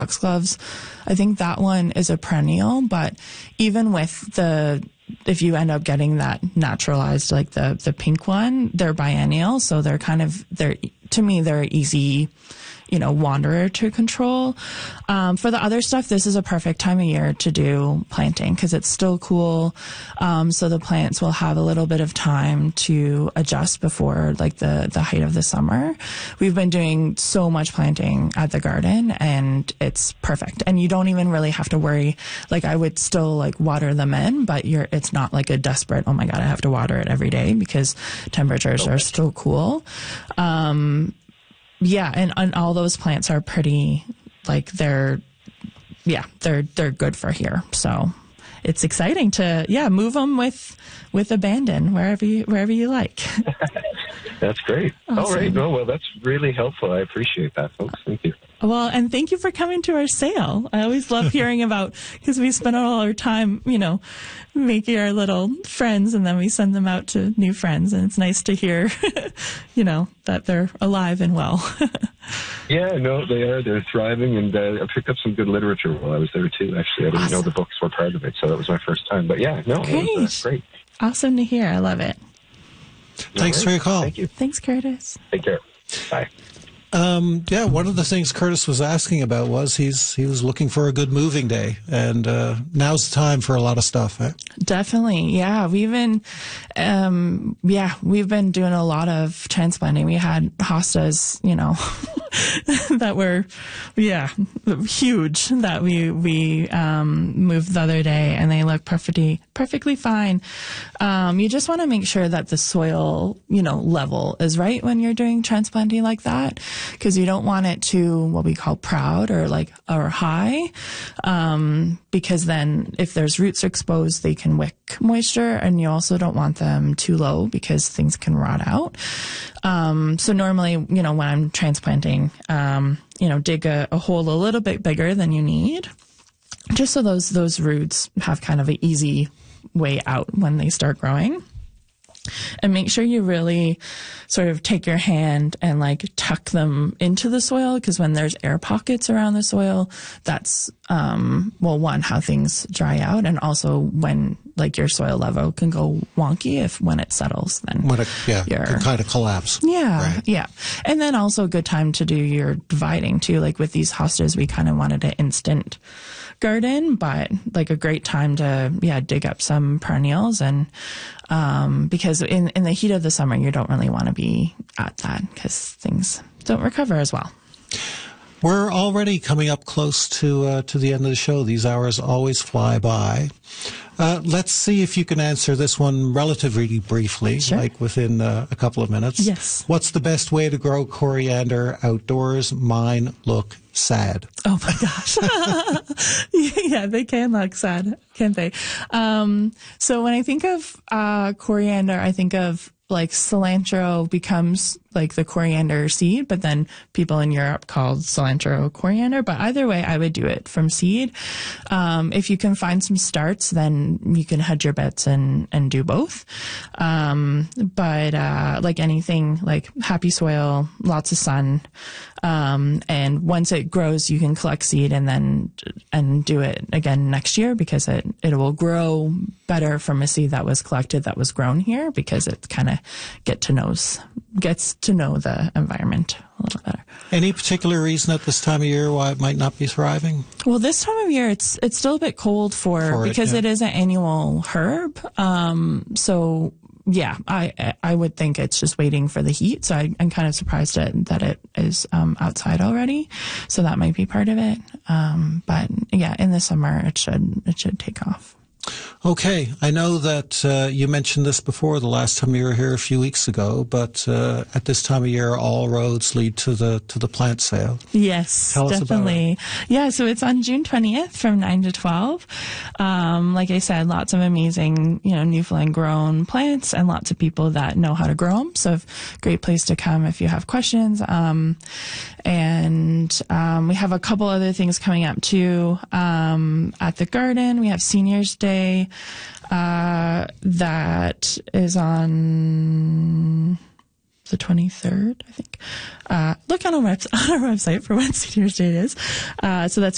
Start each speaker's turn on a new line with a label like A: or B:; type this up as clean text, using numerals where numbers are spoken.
A: foxgloves. I think that one is a perennial, but even with if you end up getting that naturalized, like the pink one, they're biennial. So to me, they're easy, wanderer to control. For the other stuff, this is a perfect time of year to do planting because it's still cool. So the plants will have a little bit of time to adjust before like the height of the summer. We've been doing so much planting at the garden and it's perfect. And you don't even really have to worry. Like I would still like water them in, but it's not like a desperate, oh my God, I have to water it every day because temperatures are still cool. Yeah, and all those plants are pretty, like they're good for here. So it's exciting to move them with abandon wherever you like.
B: That's great.
A: Awesome.
B: All right. No, well, that's really helpful. I appreciate that, folks. Thank you.
A: Well, and thank you for coming to our sale. I always love hearing about, because we spend all our time, making our little friends and then we send them out to new friends. And it's nice to hear, that they're alive and well.
B: Yeah, no, they are. They're thriving. And I picked up some good literature while I was there, too, actually. I didn't know the books were part of it. So that was my first time. But yeah, no,
A: great.
B: It was great.
A: Awesome to hear. I love it.
C: Thanks for your call.
B: Thank you.
A: Thanks, Curtis.
B: Take care. Bye.
C: One of the things Curtis was asking about was he was looking for a good moving day, and now's the time for a lot of stuff. Eh?
A: Definitely, yeah. We've been doing a lot of transplanting. We had hostas, that were, huge that we moved the other day, and they look perfectly fine. You just want to make sure that the soil, level is right when you're doing transplanting like that, because you don't want it to what we call proud or high, because then if there's roots exposed, they can wick moisture, and you also don't want them too low because things can rot out. So normally, when I'm transplanting, dig a hole a little bit bigger than you need, just so those roots have kind of an easy way out when they start growing. And make sure you really sort of take your hand and tuck them into the soil, because when there's air pockets around the soil, that's, one, how things dry out, and also when your soil level can go wonky when it settles, then
C: it can kind of collapse.
A: Yeah,
C: right.
A: Yeah. And then also a good time to do your dividing too. Like with these hostas, we kind of wanted an instant garden, but a great time to dig up some perennials, and because in the heat of the summer you don't really want to be at that because things don't recover as well.
C: We're already coming up close to the end of the show. These hours always fly by. Let's see if you can answer this one relatively briefly,
A: sure.
C: Within a couple of minutes.
A: Yes.
C: What's the best way to grow coriander outdoors? Mine look sad.
A: Oh my gosh. Yeah, they can look sad, can't they? So when I think of coriander, I think of cilantro becomes the coriander seed, but then people in Europe call cilantro coriander. But either way, I would do it from seed. If you can find some starts, then you can hedge your bets and do both. But anything, happy soil, lots of sun. And once it grows, you can collect seed and do it again next year, because it will grow better from a seed that was collected, that was grown here, because it kind of gets to know the environment a little better.
C: Any particular reason at this time of year why it might not be thriving?
A: Well, this time of year, it's still a bit cold because it is an annual herb. So yeah, I would think it's just waiting for the heat. So I'm kind of surprised that it is outside already. So that might be part of it. But yeah, in the summer it should take off.
C: Okay, I know that you mentioned this before the last time you were here a few weeks ago, but at this time of year, all roads lead to the plant sale.
A: Yes,
C: Tell
A: definitely.
C: us about it.
A: Yeah, so it's on June 20th from 9 to 12. Like I said, lots of amazing, Newfoundland grown plants and lots of people that know how to grow them. So great place to come if you have questions. And we have a couple other things coming up too. At the garden, we have Seniors Day. That is on the 23rd, I think. Look on our website for when Seniors Day is. So that's